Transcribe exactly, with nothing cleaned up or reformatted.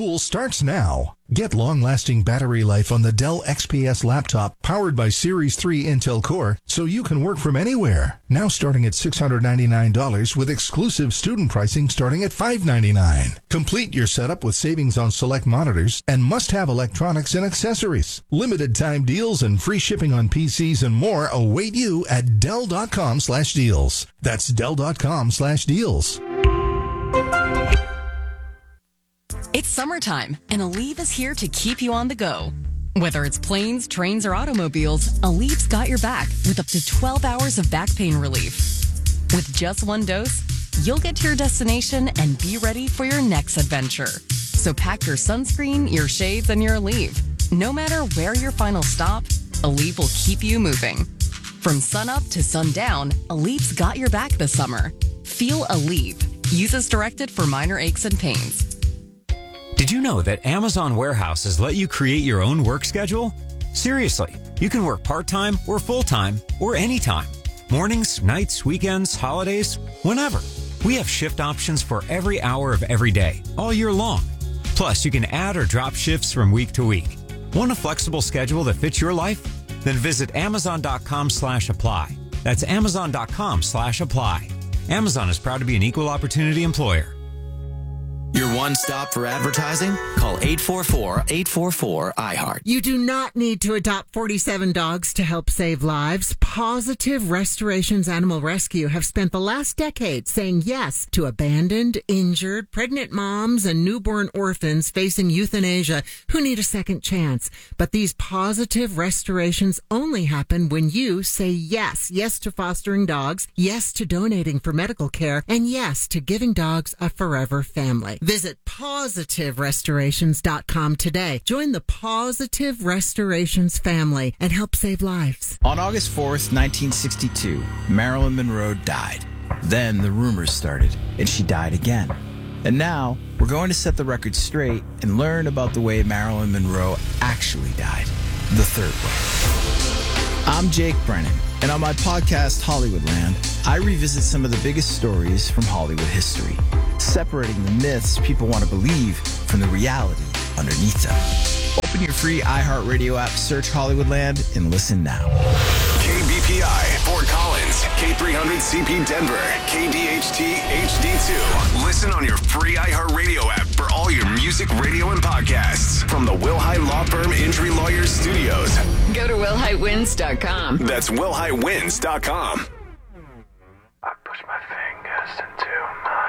school starts now. Get long-lasting battery life on the Dell X P S laptop powered by Series three Intel Core so you can work from anywhere. Now starting at six hundred ninety-nine dollars with exclusive student pricing starting at five hundred ninety-nine dollars. Complete your setup with savings on select monitors and must-have electronics and accessories. Limited time deals and free shipping on P Cs and more await you at Dell.com slash deals. That's Dell.com slash deals. It's summertime, and Aleve is here to keep you on the go. Whether it's planes, trains, or automobiles, Aleve's got your back with up to twelve hours of back pain relief. With just one dose, you'll get to your destination and be ready for your next adventure. So pack your sunscreen, your shades, and your Aleve. No matter where your final stop, Aleve will keep you moving. From sunup to sundown, Aleve's got your back this summer. Feel Aleve. Use as directed for minor aches and pains. Did you know that Amazon warehouses let you create your own work schedule? Seriously, you can work part-time or full-time or anytime. Mornings, nights, weekends, holidays, whenever. We have shift options for every hour of every day, all year long. Plus, you can add or drop shifts from week to week. Want a flexible schedule that fits your life? Then visit Amazon.com slash apply. That's Amazon.com slash apply. Amazon is proud to be an equal opportunity employer. Your one stop for advertising? Call eight four four, eight four four, I heart. You do not need to adopt forty-seven dogs to help save lives. Positive Restorations Animal Rescue have spent the last decade saying yes to abandoned, injured, pregnant moms and newborn orphans facing euthanasia who need a second chance. But these positive restorations only happen when you say yes. Yes to fostering dogs, yes to donating for medical care, and yes to giving dogs a forever family. Visit positive restorations dot com today. Join the Positive Restorations family and help save lives. On August fourth, nineteen sixty-two, Marilyn Monroe died. Then the rumors started, and she died again. And now, we're going to set the record straight and learn about the way Marilyn Monroe actually died. The third way. I'm Jake Brennan, and on my podcast, Hollywoodland, I revisit some of the biggest stories from Hollywood history, separating the myths people want to believe from the reality underneath them. Open your free iHeartRadio app, search Hollywoodland, and listen now. K B P I, Fort Collins, K three hundred C P Denver, K D H T H D two. Listen on your free iHeartRadio app for all your music, radio, and podcasts from the Wilhite Law Firm Injury Lawyers Studios. Go to Wilhite Wins dot com. That's Wilhite Wins dot com.